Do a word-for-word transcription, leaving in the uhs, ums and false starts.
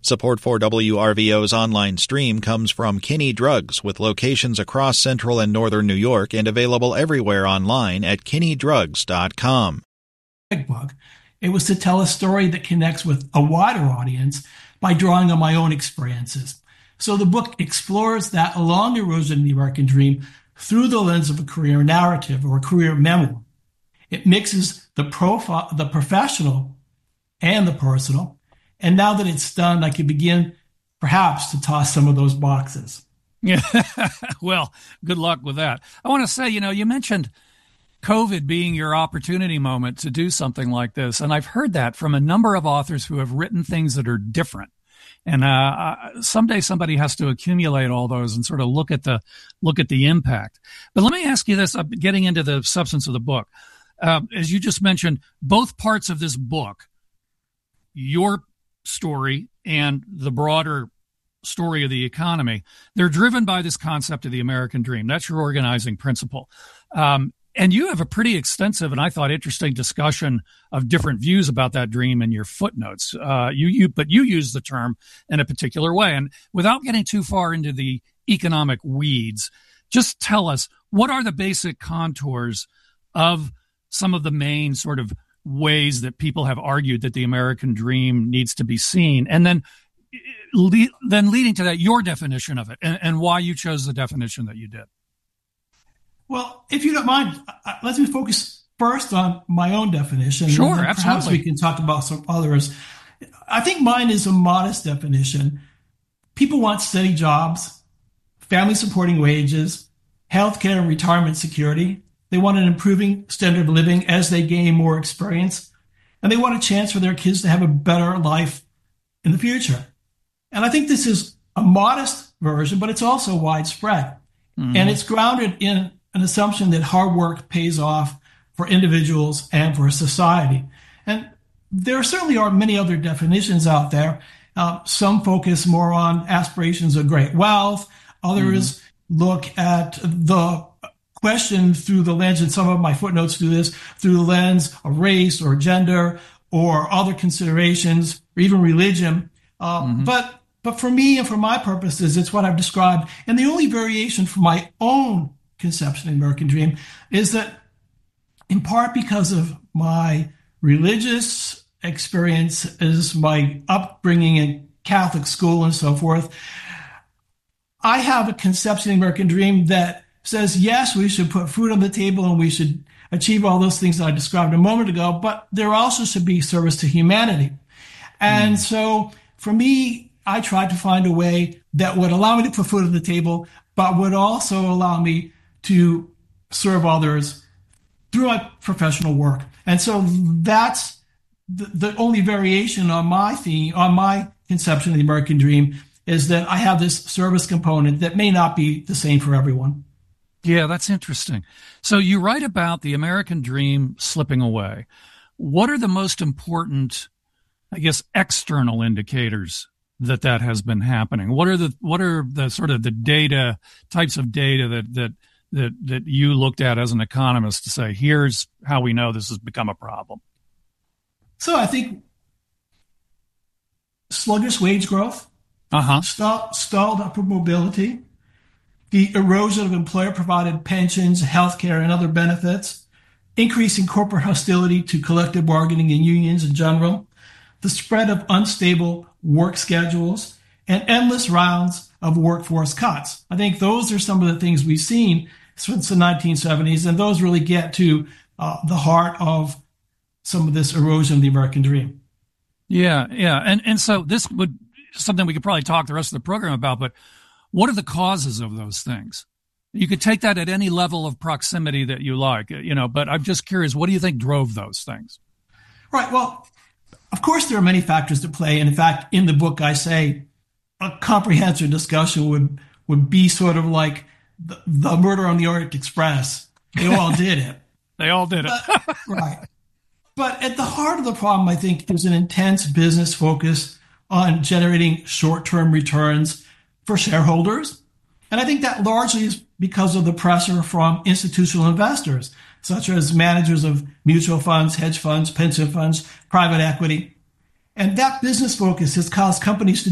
Support for W R V O's online stream comes from Kinney Drugs, with locations across central and northern New York and available everywhere online at kinney drugs dot com. Book. It was to tell a story that connects with a wider audience by drawing on my own experiences. So the book explores that long erosion of the American dream through the lens of a career narrative or a career memoir. It mixes the profile, the professional and the personal. And now that it's done, I can begin perhaps to toss some of those boxes. Yeah. Well, good luck with that. I want to say, you know, you mentioned COVID being your opportunity moment to do something like this. And I've heard that from a number of authors who have written things that are different. And uh, someday somebody has to accumulate all those and sort of look at the look at the impact. But let me ask you this, uh, getting into the substance of the book. Uh, as you just mentioned, both parts of this book, your story and the broader story of the economy, they're driven by this concept of the American dream. That's your organizing principle. Um, and you have a pretty extensive and I thought interesting discussion of different views about that dream in your footnotes. Uh, you, you, but you use the term in a particular way. And without getting too far into the economic weeds, just tell us, what are the basic contours of some of the main sort of ways that people have argued that the American dream needs to be seen, and then le- then leading to that, your definition of it and, and why you chose the definition that you did. Well, if you don't mind, uh, let me focus first on my own definition. Sure, and absolutely. Perhaps we can talk about some others. I think mine is a modest definition. People want steady jobs, family supporting wages, healthcare and retirement security. They want an improving standard of living as they gain more experience. And they want a chance for their kids to have a better life in the future. And I think this is a modest version, but it's also widespread. Mm-hmm. And it's grounded in an assumption that hard work pays off for individuals and for society. And there certainly are many other definitions out there. Uh, some focus more on aspirations of great wealth. Others mm-hmm. look at the question through the lens, and some of my footnotes do this, through the lens of race or gender or other considerations, or even religion. Uh, mm-hmm. But but for me and for my purposes, it's what I've described. And the only variation from my own conception of the American dream is that, in part because of my religious experiences, my upbringing in Catholic school and so forth, I have a conception of the American dream that says, yes, we should put food on the table and we should achieve all those things that I described a moment ago, but there also should be service to humanity. And mm. so for me, I tried to find a way that would allow me to put food on the table, but would also allow me to serve others through my professional work. And so that's the, the only variation on my theme, on my conception of the American dream, is that I have this service component that may not be the same for everyone. Yeah, that's interesting. So you write about the American dream slipping away. What are the most important, I guess, external indicators that that has been happening? What are the what are the sort of the data types of data that that that that you looked at as an economist to say, here's how we know this has become a problem? So I think sluggish wage growth, uh-huh. stalled, stalled upward mobility, the erosion of employer-provided pensions, healthcare, and other benefits, increasing corporate hostility to collective bargaining and unions in general, the spread of unstable work schedules, and endless rounds of workforce cuts. I think those are some of the things we've seen since the nineteen seventies, and those really get to uh, the heart of some of this erosion of the American dream. Yeah, yeah. And, and so this would something we could probably talk the rest of the program about, but what are the causes of those things? You could take that at any level of proximity that you like, you know, but I'm just curious, what do you think drove those things? Right. Well, of course, there are many factors at play. And in fact, in the book, I say a comprehensive discussion would, would be sort of like the, the murder on the Orient Express. They all did it. They all did it. But, right. But at the heart of the problem, I think, is an intense business focus on generating short-term returns for shareholders. And I think that largely is because of the pressure from institutional investors, such as managers of mutual funds, hedge funds, pension funds, private equity. And that business focus has caused companies to